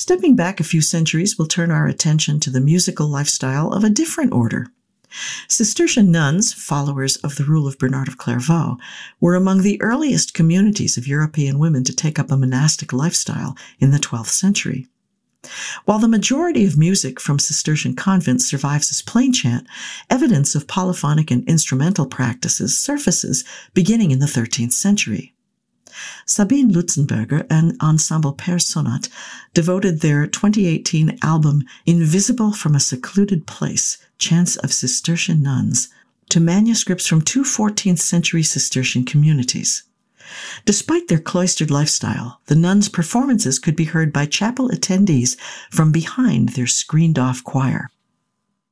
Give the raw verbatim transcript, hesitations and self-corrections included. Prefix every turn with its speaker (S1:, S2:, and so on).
S1: Stepping back a few centuries, we'll turn our attention to the musical lifestyle of a different order. Cistercian nuns, followers of the rule of Bernard of Clairvaux, were among the earliest communities of European women to take up a monastic lifestyle in the twelfth century. While the majority of music from Cistercian convents survives as plain chant, evidence of polyphonic and instrumental practices surfaces beginning in the thirteenth century. Sabine Lutzenberger and Ensemble Père Sonat devoted their twenty eighteen album Invisible from a Secluded Place, Chants of Cistercian Nuns, to manuscripts from two fourteenth century Cistercian communities. Despite their cloistered lifestyle, the nuns' performances could be heard by chapel attendees from behind their screened-off choir.